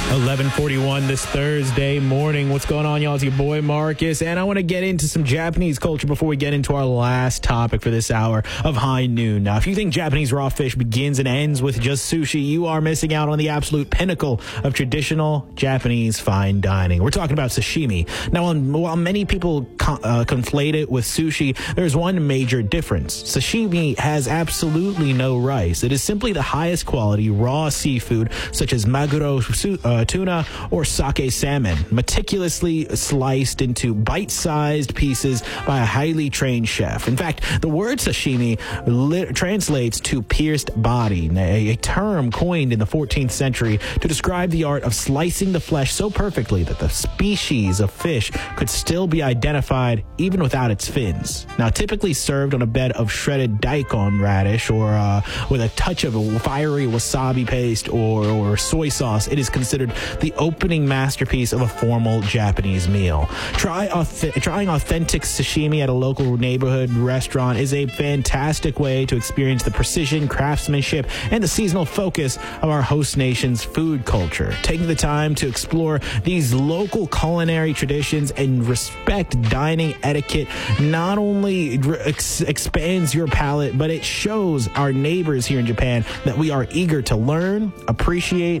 11:41 this Thursday morning. What's going on, y'all? It's your boy Marcus, and I want to get into some Japanese culture before we get into our last topic for this hour of High Noon. Now, if you think Japanese raw fish begins and ends with just sushi, you are missing out on the absolute pinnacle of traditional Japanese fine dining. We're talking about sashimi. Now, while many people conflate it with sushi, there's one major difference. Sashimi has absolutely no rice. It is simply the highest quality raw seafood, such as maguro tuna or sake salmon, meticulously sliced into bite-sized pieces by a highly trained chef. In fact, the word sashimi translates to pierced body, a term coined in the 14th century to describe the art of slicing the flesh so perfectly that the species of fish could still be identified even without its fins. Now, typically served on a bed of shredded daikon radish or with a touch of a fiery wasabi paste or soy sauce, it is considered the opening masterpiece of a formal Japanese meal. Trying authentic sashimi at a local neighborhood restaurant is a fantastic way to experience the precision, craftsmanship, and the seasonal focus of our host nation's food culture. Taking the time to explore these local culinary traditions and respect dining etiquette not only expands your palate, but it shows our neighbors here in Japan that we are eager to learn, appreciate,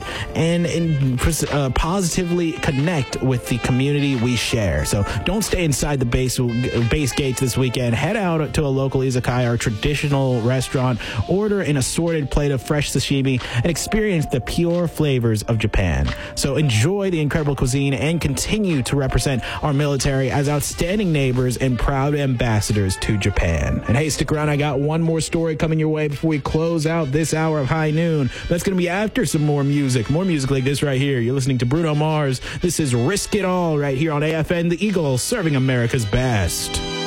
and positively connect with the community we share. So don't stay inside the base gates this weekend. Head out to a local izakaya or traditional restaurant, order an assorted plate of fresh sashimi, and experience the pure flavors of Japan. So enjoy the incredible cuisine and continue to represent our military as outstanding neighbors and proud ambassadors to Japan. And hey, stick around. I got one more story coming your way before we close out this hour of High Noon. That's going to be after some more music like this right here. You're listening to Bruno Mars. This is Risk It All right here on AFN, the Eagle, serving America's best.